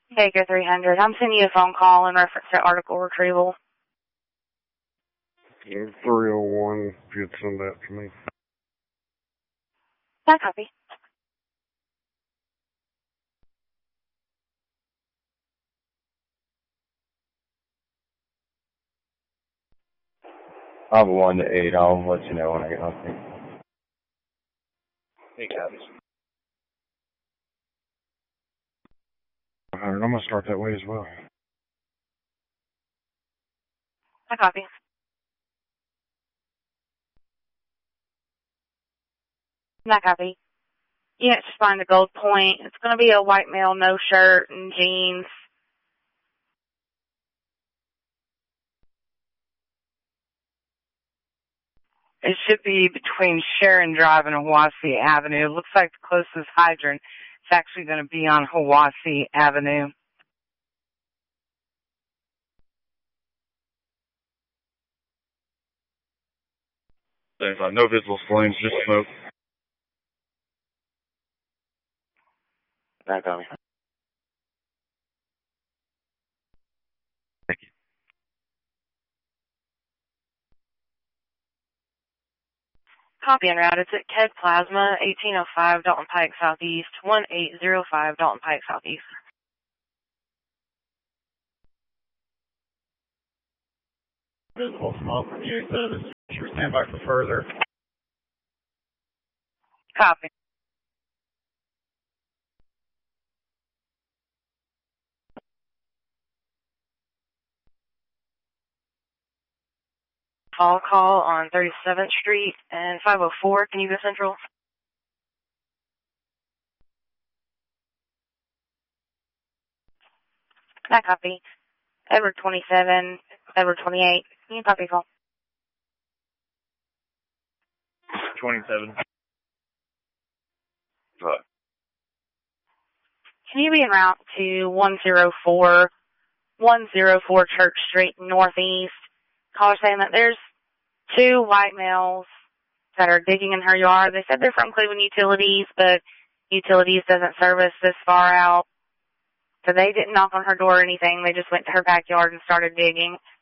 Baker 300. I'm sending you a phone call in reference to article retrieval. 301, if you'd send that to me. I copy. I'll have a 1 to 8. I'll let you know when I get home. Hey, copies. I'm going to start that way as well. I copy. I copy. Units respond to Gold Point. It's going to be a white male, no shirt and jeans. It should be between Sharon Drive and Hiwassee Avenue. It looks like the closest hydrant is actually going to be on Hiwassee Avenue. There's no visible flames, just smoke. Back on me. Thank you. Copy en route. It's at KED Plasma, 1805 Dalton Pike Southeast, 1805 Dalton Pike Southeast. Visible smoke. Stand by for further. Copy. Call on 37th Street and 504. Can you go Central? I copy. Edward 27, Edward 28. Can you copy call? 27. Can you be en route to 104 Church Street Northeast? Caller saying that there's 2 white males that are digging in her yard. They said they're from Cleveland Utilities, but Utilities doesn't service this far out. So they didn't knock on her door or anything. They just went to her backyard and started digging.